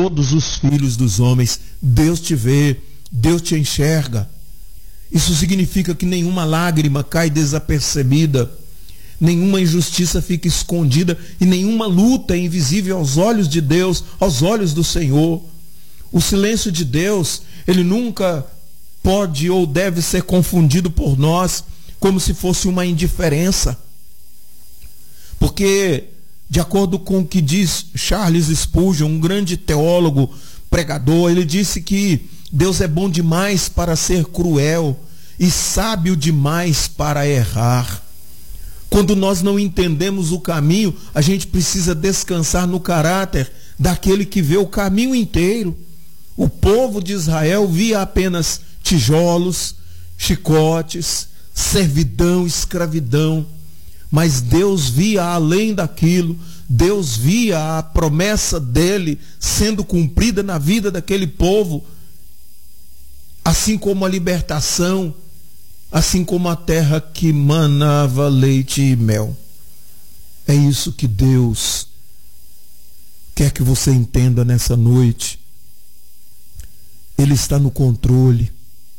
todos os filhos dos homens. Deus te vê, Deus te enxerga. Isso significa que nenhuma lágrima cai desapercebida, nenhuma injustiça fica escondida e nenhuma luta é invisível aos olhos de Deus, aos olhos do Senhor. O silêncio de Deus, ele nunca pode ou deve ser confundido por nós como se fosse uma indiferença. Porque, de acordo com o que diz Charles Spurgeon, um grande teólogo, pregador, ele disse que Deus é bom demais para ser cruel e sábio demais para errar. Quando nós não entendemos o caminho, a gente precisa descansar no caráter daquele que vê o caminho inteiro. O povo de Israel via apenas tijolos, chicotes, servidão, escravidão. Mas Deus via além daquilo. Deus via a promessa dele sendo cumprida na vida daquele povo, assim como a libertação, assim como a terra que manava leite e mel. É isso que Deus quer que você entenda nessa noite. Ele está no controle.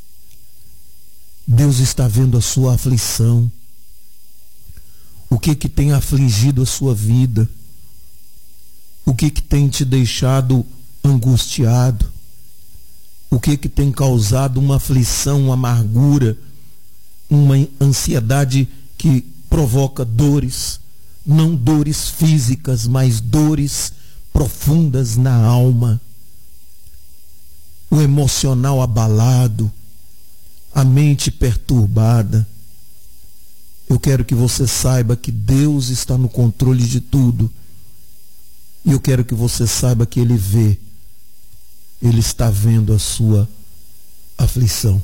Deus está vendo a sua aflição. O que tem afligido a sua vida? O que tem te deixado angustiado? O que tem causado uma aflição, uma amargura, uma ansiedade que provoca dores, não dores físicas, mas dores profundas na alma? O emocional abalado, a mente perturbada. Eu quero que você saiba que Deus está no controle de tudo. E eu quero que você saiba que Ele vê. Ele está vendo a sua aflição.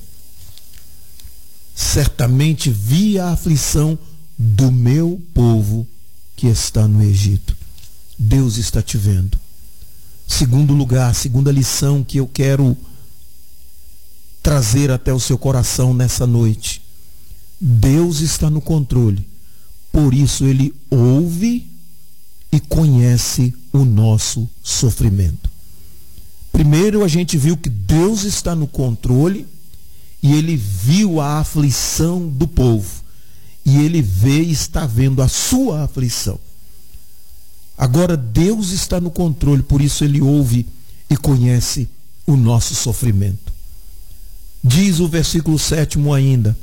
Certamente via a aflição do meu povo que está no Egito. Deus está te vendo. Segundo lugar, segunda lição que eu quero trazer até o seu coração nessa noite. Deus está no controle, por isso Ele ouve e conhece o nosso sofrimento. Primeiro a gente viu que Deus está no controle e Ele viu a aflição do povo. E Ele vê e está vendo a sua aflição. Agora Deus está no controle, por isso Ele ouve e conhece o nosso sofrimento. Diz o versículo 7 ainda: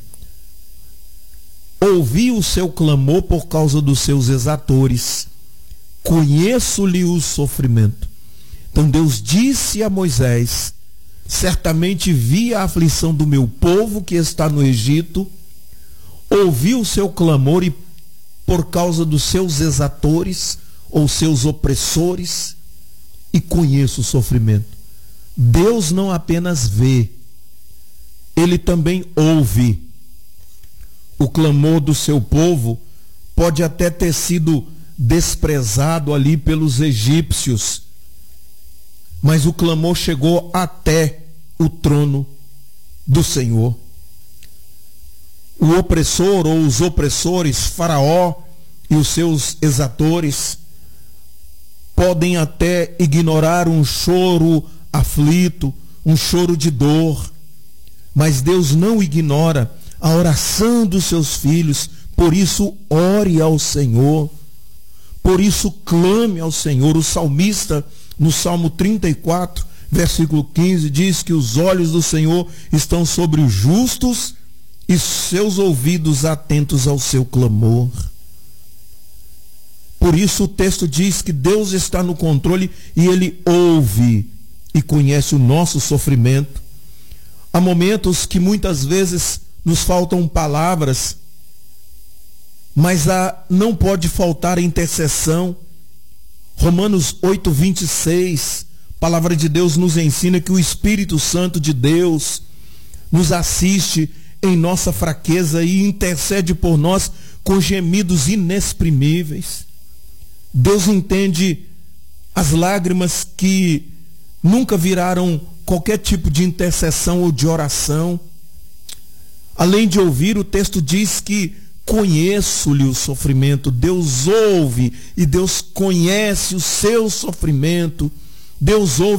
ouvi o seu clamor por causa dos seus exatores, conheço-lhe o sofrimento. Então Deus disse a Moisés: certamente vi a aflição do meu povo que está no Egito, ouvi o seu clamor e por causa dos seus exatores ou seus opressores, e conheço o sofrimento. Deus não apenas vê, Ele também ouve. O clamor do seu povo pode até ter sido desprezado ali pelos egípcios, mas o clamor chegou até o trono do Senhor. O opressor ou os opressores, Faraó e os seus exatores, podem até ignorar um choro aflito, um choro de dor, mas Deus não ignora a oração dos seus filhos. Por isso ore ao Senhor, por isso clame ao Senhor. O salmista, no Salmo 34, versículo 15, diz que os olhos do Senhor estão sobre os justos e seus ouvidos atentos ao seu clamor. Por isso o texto diz que Deus está no controle e Ele ouve e conhece o nosso sofrimento. Há momentos que muitas vezes nos faltam palavras, mas não pode faltar a intercessão. Romanos 8:26, a palavra de Deus nos ensina que o Espírito Santo de Deus nos assiste em nossa fraqueza e intercede por nós com gemidos inexprimíveis. Deus entende as lágrimas que nunca viraram qualquer tipo de intercessão ou de oração. Além de ouvir, o texto diz que conheço-lhe o sofrimento. Deus ouve e Deus conhece o seu sofrimento. Deus ouve